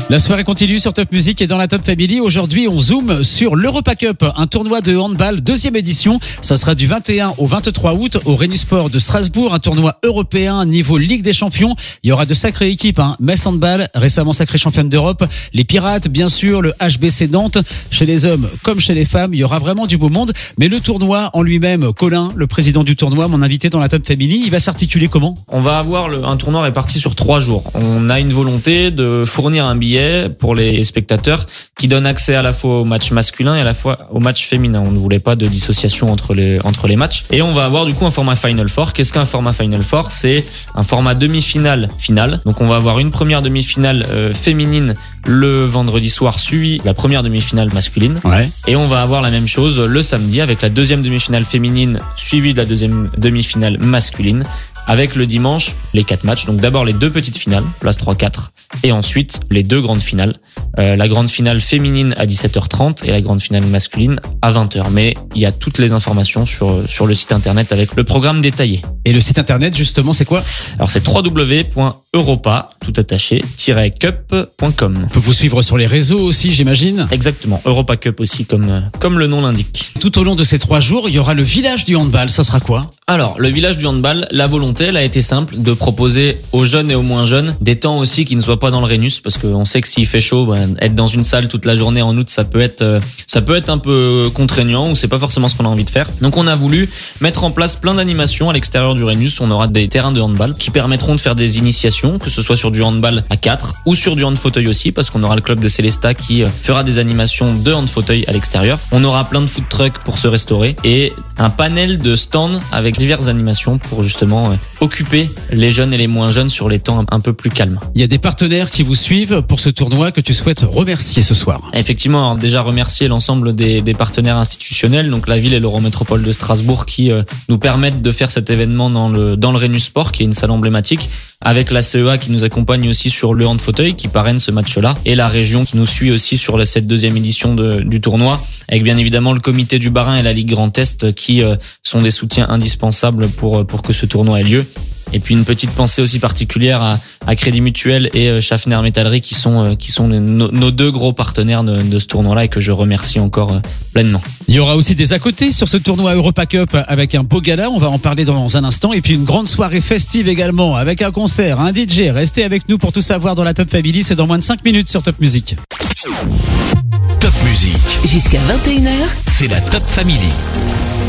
La soirée continue sur Top Music et dans la Top Family. Aujourd'hui, on zoome sur l'Europa Cup, un tournoi de handball, deuxième édition. Ça sera du 21 au 23 août au Rhenus-Sport de Strasbourg, un tournoi européen niveau Ligue des Champions. Il y aura de sacrées équipes, Metz Handball, récemment sacrée championne d'Europe, les Pirates, bien sûr, le HBC Nantes. Chez les hommes comme chez les femmes, il y aura vraiment du beau monde. Mais le tournoi en lui-même, Colin, le président du tournoi, mon invité dans la Top Family, il va s'articuler comment ? On va avoir un tournoi réparti sur 3 jours. On a une volonté de fournir un billet pour les spectateurs qui donne accès à la fois au match masculin et à la fois au match féminin. On ne voulait pas de dissociation entre les matchs. Et on va avoir du coup un format Final Four. Qu'est-ce qu'un format Final Four ? C'est un format demi-finale finale. Donc on va avoir une première demi-finale féminine le vendredi soir, suivi la première demi-finale masculine. Ouais. Et on va avoir la même chose le samedi avec la deuxième demi-finale féminine suivie de la deuxième demi-finale masculine, avec le dimanche les 4 matchs. Donc d'abord les 2 petites finales, place 3-4, et ensuite les 2 grandes finales. La grande finale féminine à 17h30 et la grande finale masculine à 20h. Mais il y a toutes les informations sur le site internet avec le programme détaillé. Et le site internet, justement, c'est quoi ? Alors c'est www.europa, tout attaché, -cup.com. On peut vous suivre sur les réseaux aussi, j'imagine ? Exactement, Europa Cup aussi, comme le nom l'indique. Tout au long de ces 3 jours, il y aura le village du handball. Ça sera quoi ? Alors, le village du handball, la volonté, elle a été simple, de proposer aux jeunes et aux moins jeunes des temps aussi qui ne soient pas dans le Rhenus, parce qu'on sait que s'il fait chaud, être dans une salle toute la journée en août, ça peut être un peu contraignant, ou c'est pas forcément ce qu'on a envie de faire. Donc on a voulu mettre en place plein d'animations à l'extérieur du Rhenus. On aura des terrains de handball qui permettront de faire des initiations, que ce soit sur du handball à 4 ou sur du hand fauteuil aussi, parce qu'on aura le club de Célestat qui fera des animations de hand fauteuil à l'extérieur. On aura plein de food trucks pour se restaurer et un panel de stands avec diverses animations pour justement occuper les jeunes et les moins jeunes sur les temps un peu plus calmes. Il y a des partenaires qui vous suivent pour ce tournoi que tu souhaites remercier ce soir. Effectivement, alors déjà remercier l'ensemble des partenaires institutionnels, donc la ville et l'Eurométropole de Strasbourg qui nous permettent de faire cet événement dans le Rhenus-Sport, qui est une salle emblématique, avec la CEA qui nous accompagne aussi sur le hand fauteuil qui parraine ce match-là, et la région qui nous suit aussi sur cette deuxième édition du tournoi, avec bien évidemment le comité du Bas-Rhin et la Ligue Grand Est qui sont des soutiens indispensables pour que ce tournoi ait lieu. Et puis une petite pensée aussi particulière à Crédit Mutuel et Schaffner Métallerie qui sont nos 2 gros partenaires de ce tournoi-là et que je remercie encore pleinement. Il y aura aussi des à côté sur ce tournoi Europa Cup avec un beau gala, on va en parler dans un instant, et puis une grande soirée festive également avec un concert, un DJ. Restez avec nous pour tout savoir dans la Top Family, c'est dans moins de 5 minutes sur Top Music. Top Music. Jusqu'à 21h. C'est la Top Family.